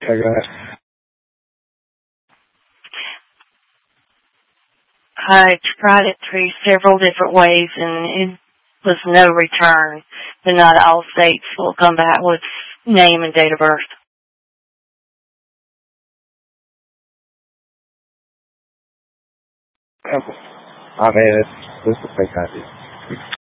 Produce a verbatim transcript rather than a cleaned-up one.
Yeah, go ahead. I tried it through several different ways, and it was no return. But not all states will come back with name and date of birth. I mean, it's, it's a fake idea.